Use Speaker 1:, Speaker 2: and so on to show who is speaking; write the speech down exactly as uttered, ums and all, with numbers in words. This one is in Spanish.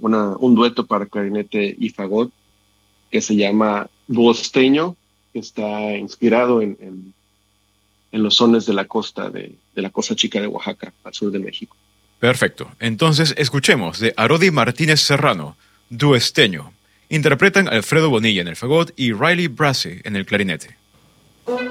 Speaker 1: una, un dueto para clarinete y fagot que se llama Duosteño, que está inspirado en, en, en los sones de la costa de, de la Costa Chica de Oaxaca, al sur de México.
Speaker 2: Perfecto. Entonces escuchemos de Arodi Martínez Serrano, Duosteño. Interpretan Alfredo Bonilla en el fagot y Riley Brassey en el clarinete.